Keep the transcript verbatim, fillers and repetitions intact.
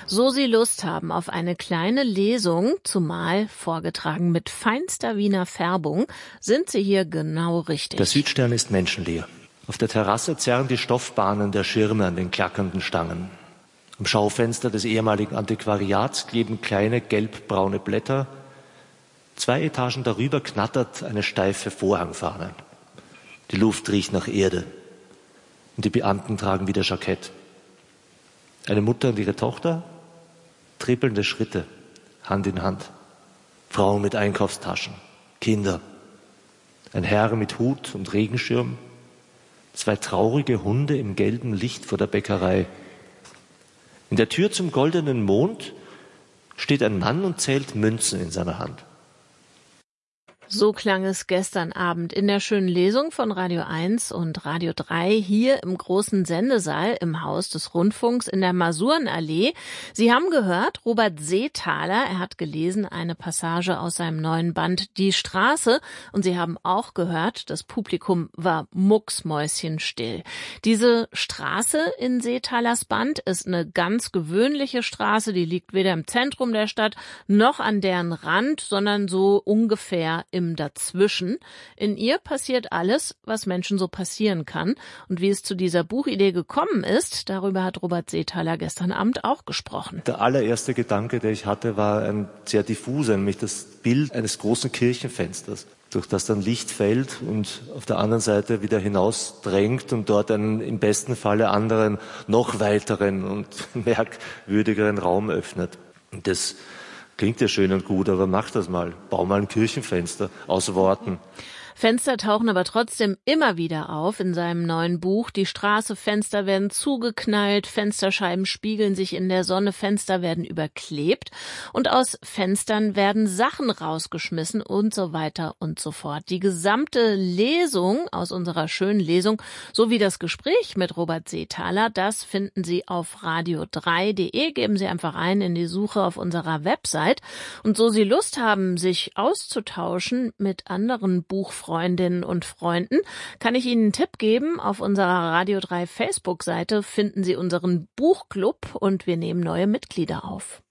So Sie Lust haben auf eine kleine Lesung, zumal vorgetragen mit feinster Wiener Färbung, sind Sie hier genau richtig. Der Südstern ist menschenleer. Auf der Terrasse zerren die Stoffbahnen der Schirme an den klackernden Stangen. Am Schaufenster des ehemaligen Antiquariats kleben kleine gelbbraune Blätter. Zwei Etagen darüber knattert eine steife Vorhangfahne. Die Luft riecht nach Erde. Und die Beamten tragen wieder Jackett. Eine Mutter und ihre Tochter, trippelnde Schritte, Hand in Hand. Frauen mit Einkaufstaschen, Kinder. Ein Herr mit Hut und Regenschirm. Zwei traurige Hunde im gelben Licht vor der Bäckerei. In der Tür zum goldenen Mond steht ein Mann und zählt Münzen in seiner Hand. So klang es gestern Abend in der schönen Lesung von Radio eins und Radio drei hier im großen Sendesaal im Haus des Rundfunks in der Masurenallee. Sie haben gehört, Robert Seethaler, er hat gelesen eine Passage aus seinem neuen Band Die Straße, und Sie haben auch gehört, das Publikum war mucksmäuschenstill. Diese Straße in Seethalers Band ist eine ganz gewöhnliche Straße, die liegt weder im Zentrum der Stadt noch an deren Rand, sondern so ungefähr im Dazwischen. In ihr passiert alles, was Menschen so passieren kann. Und wie es zu dieser Buchidee gekommen ist, darüber hat Robert Seethaler gestern Abend auch gesprochen. Der allererste Gedanke, der ich hatte, war ein sehr diffuser, nämlich das Bild eines großen Kirchenfensters, durch das dann Licht fällt und auf der anderen Seite wieder hinausdrängt und dort einen im besten Falle anderen, noch weiteren und merkwürdigeren Raum öffnet. Und das klingt ja schön und gut, aber mach das mal. Bau mal ein Kirchenfenster aus Worten. Fenster tauchen aber trotzdem immer wieder auf in seinem neuen Buch. Die Straße, Fenster werden zugeknallt, Fensterscheiben spiegeln sich in der Sonne, Fenster werden überklebt und aus Fenstern werden Sachen rausgeschmissen und so weiter und so fort. Die gesamte Lesung aus unserer schönen Lesung sowie das Gespräch mit Robert Seethaler, das finden Sie auf radio drei punkt de. Geben Sie einfach ein in die Suche auf unserer Website. Und so Sie Lust haben, sich auszutauschen mit anderen Buchfreunden, Freundinnen und Freunden, kann ich Ihnen einen Tipp geben. Auf unserer Radio drei Facebook-Seite finden Sie unseren Buchclub und wir nehmen neue Mitglieder auf.